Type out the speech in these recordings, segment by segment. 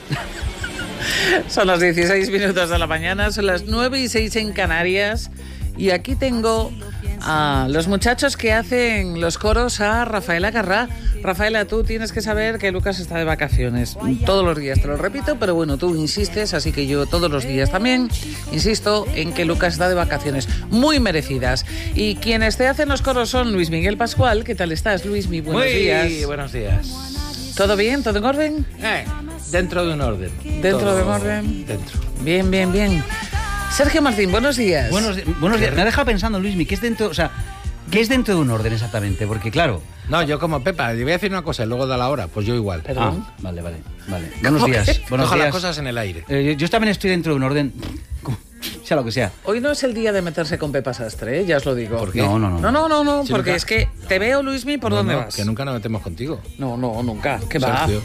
Son las 16 minutos de la mañana, son las 9:06 en Canarias. Y aquí tengo a los muchachos que hacen los coros a Rafaela Carrà. Rafaela, tú tienes que saber que Lucas está de vacaciones. Todos los días te lo repito, pero bueno, tú insistes, así que yo todos los días también insisto en que Lucas está de vacaciones. Muy merecidas. Y quienes te hacen los coros son Luis Miguel Pascual. ¿Qué tal estás, Luismi? Buenos días. Muy buenos días. ¿Todo bien? ¿Todo en orden? Dentro de un orden. ¿Dentro de un orden? Dentro. Bien, bien, bien. Sergio Martín, buenos días. Buenos días. Me ha dejado pensando, Luismi, ¿qué es dentro de un orden exactamente? Porque claro... No, yo como Pepa, le voy a decir una cosa y luego da la hora, pues yo igual. ¿Perdón? Vale. Buenos días. Buenos Coja días. las cosas en el aire. Yo también estoy dentro de un orden, sea lo que sea. Hoy no es el día de meterse con Pepa Sastre, ya os lo digo. ¿Por qué? No. No, Sí, porque nunca. es que te veo, Luismi, ¿por dónde vas? Que nunca nos metemos contigo. No, nunca. ¿Qué va? Sergio.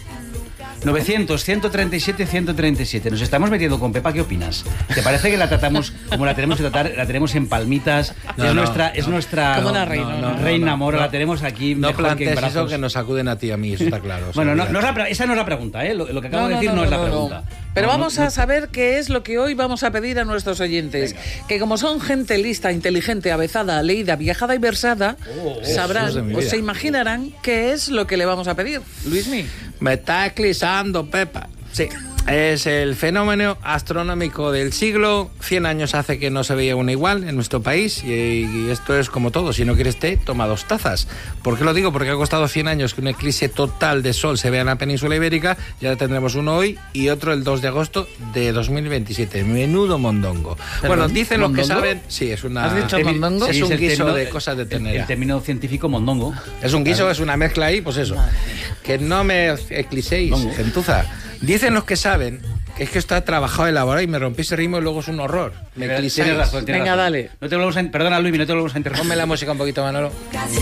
900, 137, 137. Nos estamos metiendo con Pepa, ¿qué opinas? ¿Te parece que la tratamos como la tenemos que tratar? La tenemos en palmitas. Es nuestra Como una reina. reina Mora, la tenemos aquí. No mejor que plantees en brazos. eso que nos acuden a ti y a mí, eso está claro. O sea, Bueno, olvídate. esa no es la pregunta, ¿eh? Lo que acabo de decir no es la pregunta. Pero No, vamos no. a saber qué es lo que hoy vamos a pedir a nuestros oyentes. Venga. Que como son gente lista, inteligente, avezada, leída, viajada y versada, Dios de sabrán mi o vida. se imaginarán qué es lo que le vamos a pedir. Luismi. Me está eclipsando, Pepa. Sí. Es el fenómeno astronómico del siglo. 100 años hace que no se veía una igual en nuestro país y esto es como todo. Si no quieres té, toma 2 tazas. ¿Por qué lo digo? Porque ha costado 100 años que un eclipse total de sol se vea en la península ibérica. Ya tendremos uno hoy y otro el 2 de agosto de 2027. Menudo mondongo. ¿Perdón? Bueno, dicen los que ¿Mondongo? saben... Sí, es una... ¿Has dicho mondongo? Es Sí, un el guiso término- de cosas de tener. El término científico mondongo. Es un guiso, es una mezcla ahí, pues eso. Que no me eclipséis, gentuza. Dicen los que saben que es que está trabajado, elaborado y me rompí ese ritmo y luego es un horror. Me Tienes eclipséis. razón. Venga, dale. No te volvemos perdona, Luismi, no te volvemos a interrumpir. Ponme la música un poquito, Manolo.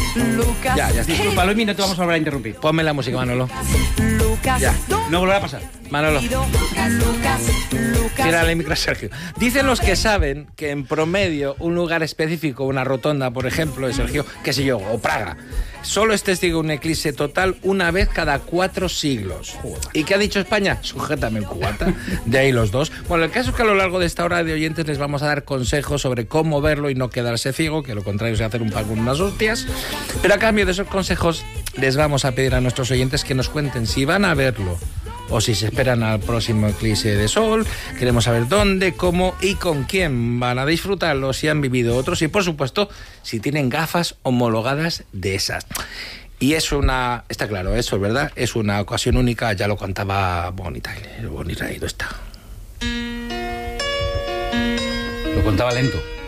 Ya está. Disculpa, Luismi, no te vamos a volver a interrumpir. Ponme la música, Manolo. Ya. No volverá a pasar. Manolo. Tírale el micro a Sergio. Dicen los que saben que en promedio un lugar específico, una rotonda, por ejemplo, de Sergio, qué sé yo, o Praga, solo es testigo de un eclipse total una vez cada 4 siglos. ¿Y qué ha dicho España? Sujétame el cubata. De ahí los dos. Bueno, el caso es que a lo largo de esta hora de oyentes les vamos a dar consejos sobre cómo verlo y no quedarse ciego, que lo contrario es hacer un pan con unas hostias. Pero a cambio de esos consejos les vamos a pedir a nuestros oyentes que nos cuenten si van a verlo o si se esperan al próximo eclipse de sol. Queremos saber dónde, cómo y con quién van a disfrutarlo, si han vivido otros y, por supuesto, si tienen gafas homologadas de esas. Y es está claro, eso es verdad, es una ocasión única, ya lo contaba Bonnie Tyler. Bonnie Tyler está. Lo contaba lento.